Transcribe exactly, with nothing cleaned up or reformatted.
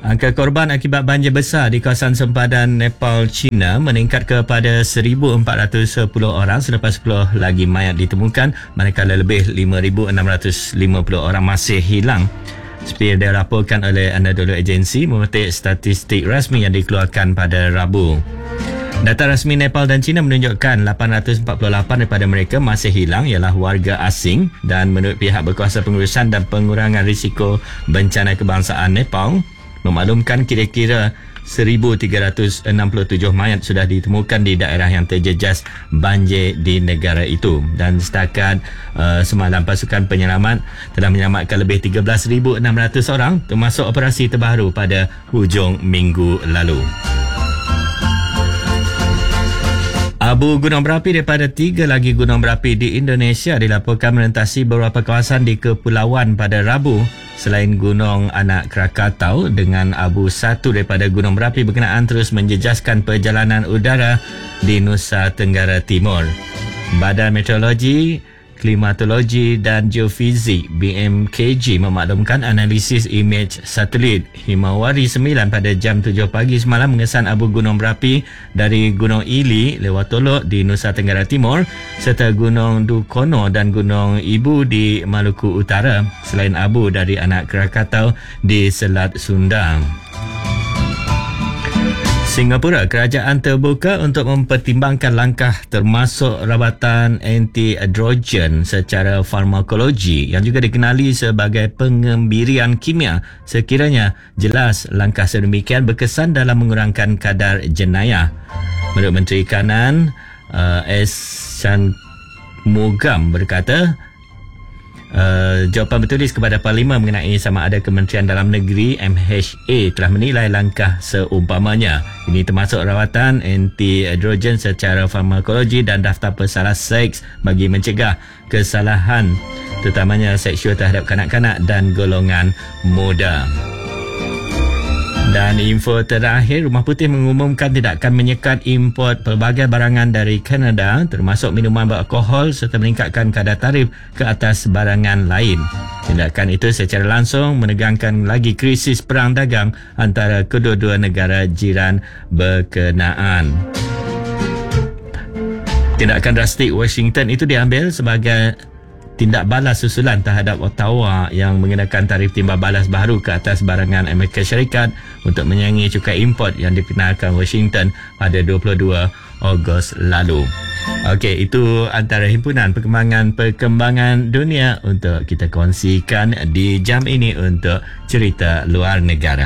Angka korban akibat banjir besar di kawasan sempadan Nepal, China meningkat kepada seribu empat ratus sepuluh orang selepas sepuluh lagi mayat ditemukan, manakala lebih lima ribu enam ratus lima puluh orang masih hilang. Seperti yang dilaporkan oleh Anadolu Agency memetik statistik rasmi yang dikeluarkan pada Rabu. Data rasmi Nepal dan China menunjukkan lapan ratus empat puluh lapan daripada mereka masih hilang ialah warga asing, dan menurut pihak berkuasa pengurusan dan pengurangan risiko bencana kebangsaan Nepal memaklumkan kira-kira seribu tiga ratus enam puluh tujuh mayat sudah ditemukan di daerah yang terjejas banjir di negara itu, dan setakat uh, semalam pasukan penyelamat telah menyelamatkan lebih tiga belas ribu enam ratus orang termasuk operasi terbaru pada hujung minggu lalu. Abu gunung berapi daripada tiga lagi gunung berapi di Indonesia dilaporkan melintasi beberapa kawasan di kepulauan pada Rabu. Selain Gunung Anak Krakatau, dengan abu satu daripada gunung berapi berkenaan terus menjejaskan perjalanan udara di Nusa Tenggara Timur. Badan Meteorologi, Klimatologi dan Geofizik B M K G memaklumkan analisis imej satelit Himawari sembilan pada jam tujuh pagi semalam mengesan abu gunung berapi dari Gunung Ili, Lewatolok di Nusa Tenggara Timur serta Gunung Dukono dan Gunung Ibu di Maluku Utara, selain abu dari Anak Krakatau di Selat Sunda. Singapura, kerajaan terbuka untuk mempertimbangkan langkah termasuk rawatan anti-androgen secara farmakologi yang juga dikenali sebagai pengembirian kimia sekiranya jelas langkah sedemikian berkesan dalam mengurangkan kadar jenayah. Menurut Menteri Kanan uh, S. Shanmugam berkata, Uh, jawapan bertulis kepada Parlimen mengenai sama ada Kementerian Dalam Negeri M H A telah menilai langkah seumpamanya. Ini termasuk rawatan anti-androgen secara farmakologi dan daftar pesalah seks bagi mencegah kesalahan terutamanya seksual terhadap kanak-kanak dan golongan muda. Dan info terakhir, Rumah Putih mengumumkan tidak akan menyekat import pelbagai barangan dari Kanada termasuk minuman beralkohol serta meningkatkan kadar tarif ke atas barangan lain. Tindakan itu secara langsung menegangkan lagi krisis perang dagang antara kedua-dua negara jiran berkenaan. Tindakan drastik Washington itu diambil sebagai tindak balas susulan terhadap Ottawa yang mengenakan tarif timbal balas baru ke atas barangan Amerika Syarikat untuk menyaingi cukai import yang dikenalkan Washington pada dua puluh dua Ogos lalu. Okey, itu antara himpunan perkembangan-perkembangan dunia untuk kita kongsikan di jam ini untuk cerita luar negara.